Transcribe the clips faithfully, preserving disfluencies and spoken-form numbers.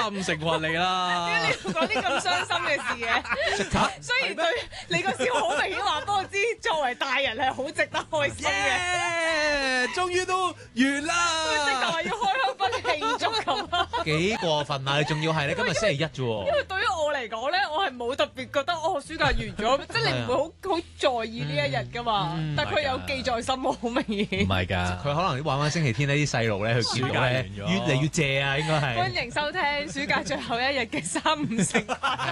三五成群嚟啦。 點解你要講啲咁傷心嘅事嘅？雖然對你個笑好明顯話，俾我知作為大人係好值得開心嘅。 終於都完啦！ 即係話要開香檳慶祝咁啊！ 幾過分啊！你仲要係你今日星期一啫喎。 因為對於我嚟講咧，我係冇特別覺得哦，暑假完咗，即係你唔會好好在意呢一日噶嘛。但係佢有記在心，好明顯。 唔係㗎， 佢可能玩玩星期天呢啲細路咧，佢見到咧越嚟越借啊，應該係。 歡迎收聽暑假最後一日嘅三五成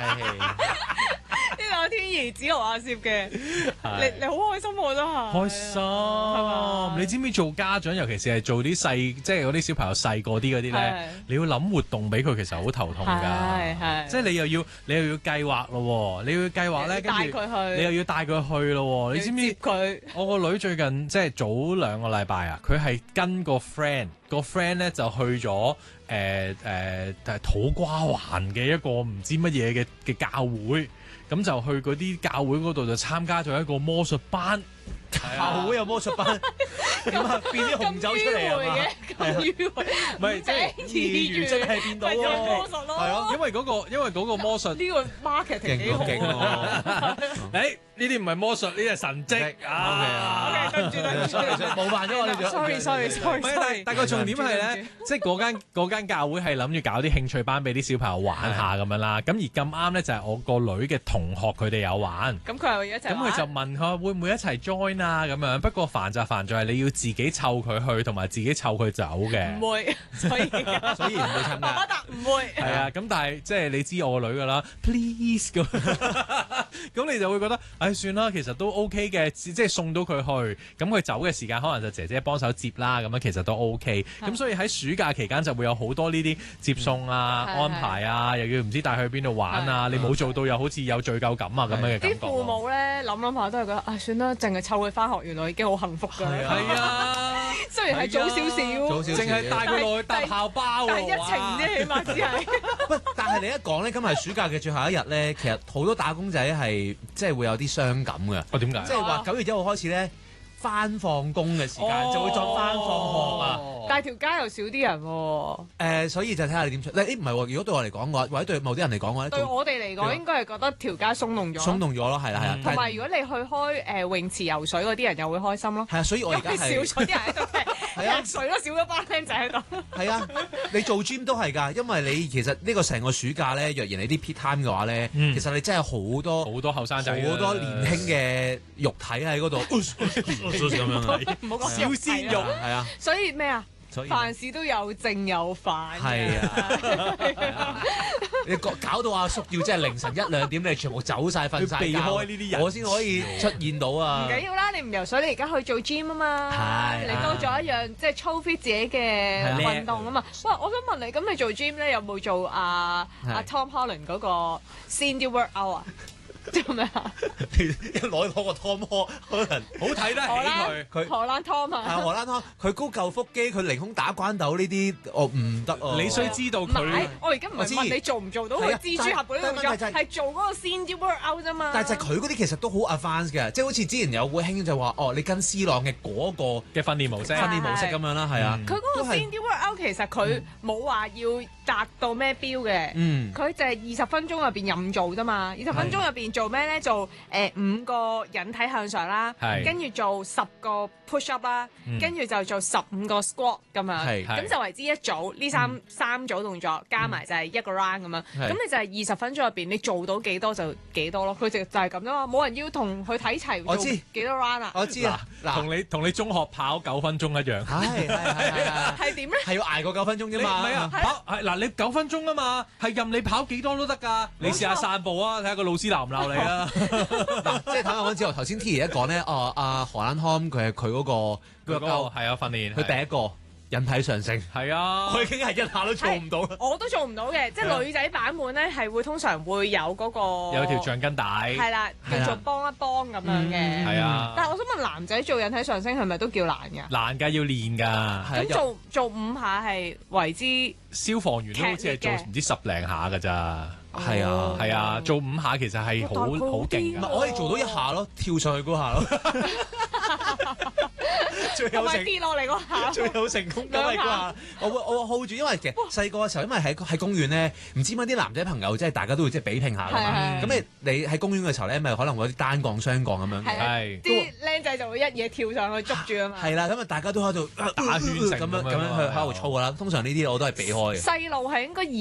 呢個天兒子豪阿攝嘅，你你好開心我真係。 開心係嘛？你知唔知做家長，尤其是係做啲細，即係嗰啲小朋友細個啲嗰啲咧，你要諗活動俾佢，其實好頭痛㗎。 係係，即係你又要你又要計劃咯，你要計劃咧，跟住你又要帶佢去咯。你知唔知佢？ 我個女最近即係早兩個禮拜啊，佢係跟個 friend，個 friend 咧就去咗誒誒土瓜灣嘅一個唔知乜嘢嘅嘅教會。咁就去嗰啲教會嗰度就參加咗一個魔術班， 教會有魔術班，咁啊變啲紅酒出嚟啊嘛， 咁迂迴， 唔係即係二元真係變到咯， 魔術咯， 係咯， 因為嗰個因為嗰個魔術呢個 marketing 幾好喎， 誒呢啲唔係魔術，呢啲係神蹟啊！ OK，對唔住對唔住， 冒犯咗我哋 ，sorry sorry sorry， 但但個重點係咧，即係嗰間嗰間教會係諗住搞啲興趣班俾啲小朋友玩下咁樣啦，咁而咁啱咧就係我個女嘅同學佢哋有玩， 咁佢又一齊， 咁佢就問佢會唔會一齊 join 啊咁樣，不過煩就煩在係你要自己湊佢去，同埋自己湊佢走嘅， 唔會，所以所以唔會參加， 爸爸答唔會， 係啊，咁但係即係你知我個女噶啦 ，please 咁，咁你就會覺得，唉算啦，其實都 OK 嘅，即係送到佢去，咁佢走嘅時間可能就姐姐幫手接啦，咁樣其實都 OK，咁所以喺暑假期間就會有好多呢啲接送啊、安排啊，又要唔知帶佢去邊度玩啊，你冇做到又好似有罪疚感啊咁樣嘅感覺。 啲父母咧諗諗下都係覺得，唉算啦，淨係湊佢翻學，原來已經好幸福㗎。 係啊， 雖然係早少少， 淨係帶佢落去搭校包喎， 但係一程啫，起碼只係。 不，但係你一講咧，今日係暑假嘅最後一日咧，其實好多打工仔係即係會有啲傷感嘅。 哦，點解？ 即係話九月一號開始咧，翻放工嘅時間、哦、就會再翻放學啊！ 但係條街又少啲人喎、哦呃。所以就睇下你點出。誒唔係喎，如果對我嚟講嘅話，或者對某啲人嚟講嘅話， 對我哋嚟講應該係覺得條街鬆動咗。 鬆動咗咯，係啦係啦。 同埋如果你去開誒、呃、泳池游水嗰啲人又會開心咯。 係啊，所以我而家係少咗啲人喺度踢踢水咯，少咗班僆仔喺度。係啊，你做 gym 都係㗎，因為你其實呢個成個暑假咧，若然你啲 peak time 嘅話咧，嗯、其實你真係好多好多後生仔， 好多年輕嘅肉體喺嗰度，咁樣唔好講小鮮肉， 係啊， 所以咩啊？凡事都有正有反， 係啊！你搞搞到阿叔要真係凌晨一兩點，你全部走晒瞓晒， 避開呢啲人， 我先可以出現到啊！ 唔緊要啦，你唔游水，你而家去做 gym 啊嘛，你多咗一樣即係操 fit 自己嘅運動啊嘛。哇！我想問你，咁你做 gym 咧有冇做阿阿 Tom Holland 嗰個 Cindy Workout 啊？做咩啊？ 一攞攞個 Tom Holland 可能好睇得起佢， 佢荷蘭 Tom 啊， 係荷蘭 Tom，佢高嚿腹肌，佢凌空打關鬥呢啲，我唔得啊！ 你需知道佢， 我而家唔係問你做唔做到佢蜘蛛俠嗰啲動作，係做嗰個 Cindy Workout 啫嘛。 但係就係佢嗰啲其實都好 advanced 嘅，即係好似之前有會興就話，哦，你跟 C 朗嘅嗰個嘅訓練模式， 訓練模式咁樣啦，係啊。 佢嗰個 Cindy Workout 其實佢冇話要達到咩標嘅，佢就係二十分鐘入邊任做啫嘛。二十分鐘入邊做咩咧？做誒五個引體向上啦，跟住做十個 push up 啦，跟住就做十五個 squat 咁樣，咁就為之一組呢三三組動作加埋就係一個 round 咁樣，咁你就係二十分鐘入邊你做到幾多就幾多咯，佢就就係咁啫嘛，冇人要同佢睇齊做幾多 round 啊！ 我知啊， 同你同你中學跑九分鐘一樣， 係係係係點咧？ 係要捱過九分鐘啫嘛， 唔係啊，跑係嗱你九分鐘啊嘛，係任你跑幾多都得㗎，你試下散步啊，睇下個老師鬧唔鬧你啊！ 嗱，即係坦白講之後，頭先 T 爺一講咧，哦，阿荷蘭 Tom 佢係佢嗰個佢嗰個係啊訓練， 佢第一個引體上升， 係啊， 我已經係一下都做唔到， 我都做唔到嘅，即係女仔版本咧係會通常會有嗰個有條橡筋帶， 係啦，叫做幫一幫咁樣嘅， 係啊。 但係我想問男仔做引體上升係咪都叫難㗎？ 難㗎，要練㗎。 咁做做五下係為之消防員都好似係做唔知十零下㗎咋。 係啊， 係啊，做五下其實係好好勁㗎。 我可以做到一下咯，跳上去嗰下咯。 最有成跌落嚟嗰下， 最有成功感係嗰下，我會我會 hold 住，因為其實細個嘅時候，因為喺喺公園咧，唔知點解啲男仔朋友即係大家都會即係比拼下㗎嘛。咁你你喺公園嘅時候咧，咪可能會有啲單槓、雙槓咁樣嘅。 係啲僆仔就會一嘢跳上去捉住啊嘛。 係啦，咁啊大家都喺度打圈成咁樣咁樣去喺度操㗎啦。通常呢啲我都係避開嘅。 細路係應該